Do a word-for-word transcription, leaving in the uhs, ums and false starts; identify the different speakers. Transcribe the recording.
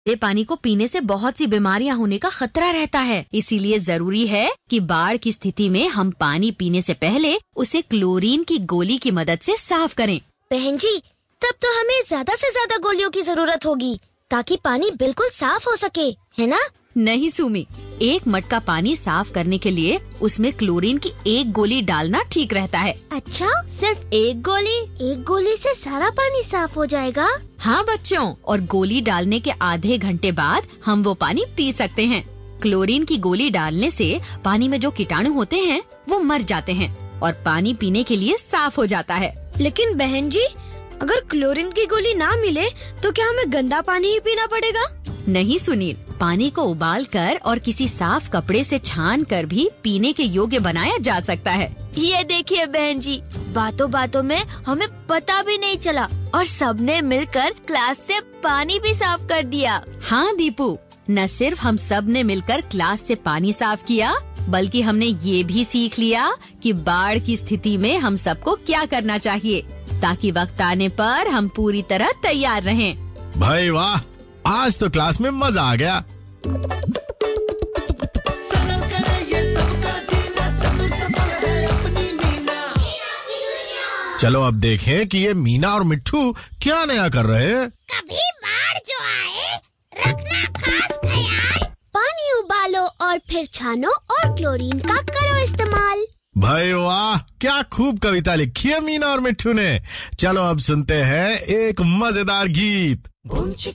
Speaker 1: ये पानी को पीने से बहुत सी बीमारियां होने का खतरा रहता है, इसीलिए जरूरी है कि बाढ़ की स्थिति में हम पानी पीने से पहले उसे क्लोरीन की गोली की मदद से साफ करें।
Speaker 2: बहन जी, तब तो हमें ज्यादा से ज्यादा गोलियों की जरूरत होगी ताकि पानी बिल्कुल साफ हो सके, है ना?
Speaker 1: नहीं सुमी, एक मटका पानी साफ करने के लिए उसमें क्लोरीन की एक गोली डालना ठीक रहता है।
Speaker 2: अच्छा, सिर्फ एक गोली? एक गोली से सारा पानी साफ हो जाएगा?
Speaker 1: हाँ बच्चों, और गोली डालने के आधे घंटे बाद हम वो पानी पी सकते हैं। क्लोरीन की गोली डालने से पानी में जो कीटाणु होते हैं वो मर जाते हैं और पानी पीने के लिए साफ हो जाता है।
Speaker 2: लेकिन बहन जी, अगर क्लोरीन की गोली ना मिले तो क्या हमें गंदा पानी ही पीना पड़ेगा?
Speaker 1: नहीं सुनील, पानी को उबाल कर और किसी साफ कपड़े से छान कर भी पीने के योग्य बनाया जा सकता है।
Speaker 3: ये देखिए बहन जी, बातों बातों में हमें पता भी नहीं चला और सबने मिलकर क्लास से पानी भी साफ कर दिया।
Speaker 1: हाँ दीपू, न सिर्फ हम सब ने मिलकर क्लास से पानी साफ किया, बल्कि हमने ये भी सीख लिया कि बाढ़ की स्थिति में हम सबको क्या करना चाहिए ताकि वक्त आने पर हम पूरी तरह तैयार रहें।
Speaker 4: भाई वाह, आज तो क्लास में मजा आ गया। चलो अब देखें कि ये मीना और मिट्ठू क्या नया कर रहे हैं।
Speaker 5: कभी बाढ़ जो आए, रखना खास ख्याल।
Speaker 2: पानी उबालो और फिर छानो और क्लोरीन का करो इस्तेमाल।
Speaker 4: भाई वाह, क्या खूब कविता लिखी है मीना और मिट्ठू ने। चलो अब सुनते हैं एक मजेदार गीत।